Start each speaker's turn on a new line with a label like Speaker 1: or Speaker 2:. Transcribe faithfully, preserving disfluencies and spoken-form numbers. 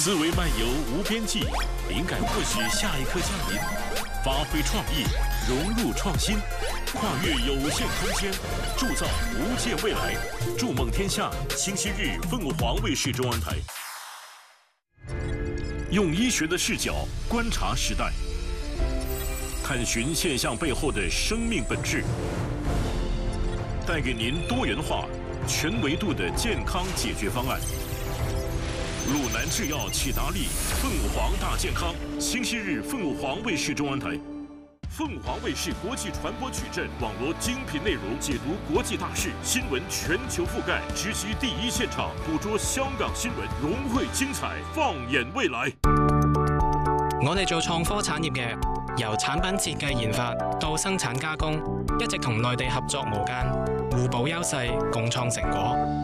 Speaker 1: 思维漫游无边际，灵感或许下一刻降临。发挥创意，融入创新，跨越有限空间，铸造无界未来。筑梦天下，星期日凤凰卫视中文台。用医学的视角观察时代，探寻现象背后的生命本质，带给您多元化、全维度的健康解决方案。鲁南制药启达利凤凰大健康，星期日凤凰卫视中文台。凤凰卫视国际传播矩阵，网罗精品内容，解读国际大事，新闻全球覆盖，直击第一现场，捕捉香港新聞，融匯精彩，放眼未來。
Speaker 2: 我哋做創科產業嘅，由產品設計研發到生產加工，一直同內地合作無間，互補優勢，共創成果。